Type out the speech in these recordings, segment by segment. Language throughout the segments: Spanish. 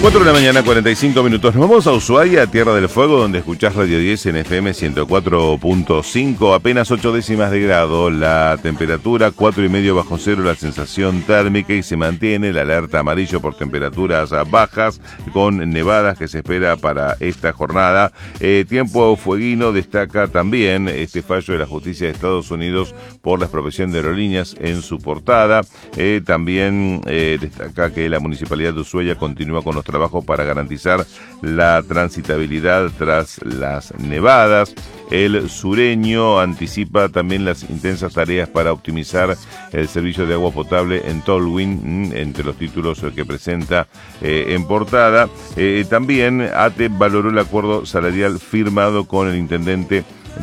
4 de la mañana, 45 minutos. Nos vamos a Ushuaia, Tierra del Fuego, donde escuchás Radio 10 en FM 104.5. Apenas 8 décimas de grado la temperatura, 4,5 bajo cero la sensación térmica y se mantiene la alerta amarillo por temperaturas bajas con nevadas que se espera para esta jornada. Tiempo fueguino, destaca también este fallo de la justicia de Estados Unidos por la expropiación de aerolíneas en su portada. También destaca que la Municipalidad de Ushuaia continúa con los trabajos para garantizar la transitabilidad tras las nevadas. El sureño anticipa también las intensas tareas para optimizar el servicio de agua potable en Tolwyn, entre los títulos que presenta en portada. También ATE valoró el acuerdo salarial firmado con el intendente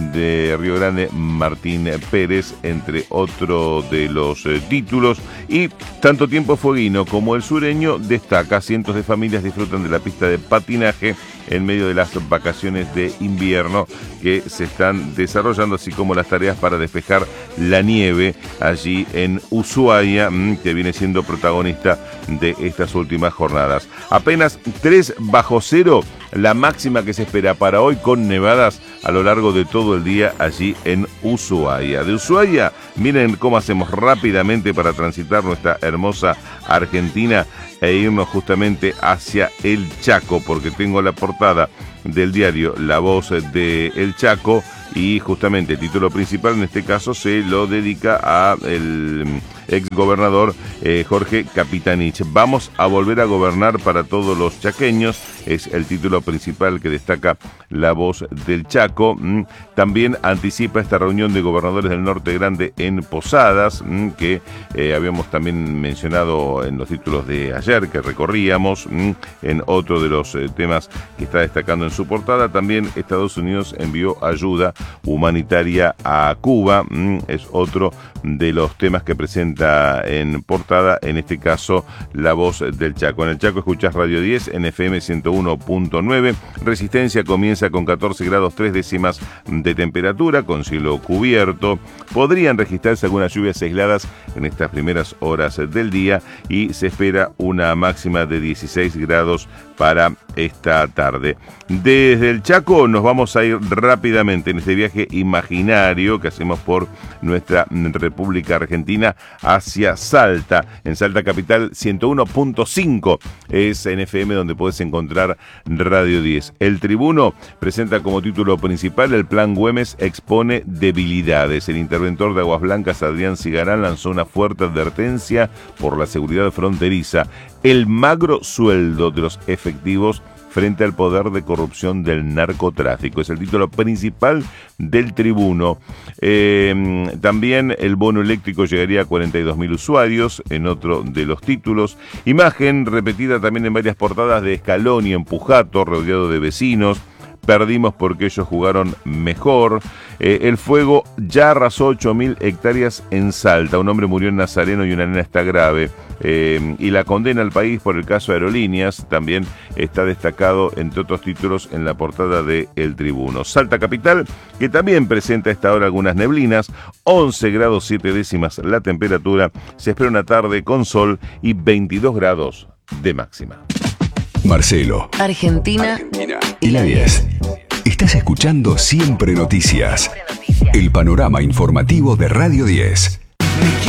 de Río Grande, Martín Pérez, entre otros de los títulos. Y tanto Tiempo Fueguino como el sureño destaca: cientos de familias disfrutan de la pista de patinaje en medio de las vacaciones de invierno que se están desarrollando, así como las tareas para despejar la nieve allí en Ushuaia, que viene siendo protagonista de estas últimas jornadas. Apenas 3 bajo cero la máxima que se espera para hoy, con nevadas a lo largo de todo el día allí en Ushuaia. De Ushuaia, miren cómo hacemos rápidamente para transitar nuestra hermosa Argentina e irnos justamente hacia el Chaco, porque tengo la portada del diario La Voz de El Chaco y justamente el título principal en este caso se lo dedica a el exgobernador Jorge Capitanich. Vamos a volver a gobernar para todos los chaqueños, es el título principal que destaca La Voz del Chaco. También anticipa esta reunión de gobernadores del Norte Grande en Posadas, que habíamos también mencionado en los títulos de ayer que recorríamos. En otro de los temas que está destacando en su portada, también Estados Unidos envió ayuda humanitaria a Cuba. Es otro de los temas que presenta en portada, en este caso La Voz del Chaco. En el Chaco escuchás Radio 10 en FM 101.9. Resistencia comienza con 14 grados 3 décimas de temperatura, con cielo cubierto. Podrían registrarse algunas lluvias aisladas en estas primeras horas del día y se espera una máxima de 16 grados para esta tarde. Desde el Chaco nos vamos a ir rápidamente en este viaje imaginario que hacemos por nuestra República Argentina hacia Salta. En Salta Capital 101.5 es en FM donde puedes encontrar Radio 10. El Tribuno presenta como título principal: el Plan Güemes expone debilidades. El interventor de Aguas Blancas, Adrián Cigarán, lanzó una fuerte advertencia por la seguridad fronteriza. El magro sueldo de los efectivos frente al poder de corrupción del narcotráfico. Es el título principal del Tribuno. También el bono eléctrico llegaría a 42.000 usuarios, en otro de los títulos. Imagen repetida también en varias portadas de Scaloni en Pujato, rodeado de vecinos. Perdimos porque ellos jugaron mejor. El fuego ya arrasó 8.000 hectáreas en Salta. Un hombre murió en Nazareno y una nena está grave. Y la condena al país por el caso Aerolíneas también está destacado, entre otros títulos, en la portada de El Tribuno. Salta Capital, que también presenta a esta hora algunas neblinas, 11 grados 7 décimas la temperatura. Se espera una tarde con sol y 22 grados de máxima. Marcelo, Argentina y la 10. Estás escuchando Siempre Noticias, el panorama informativo de Radio 10.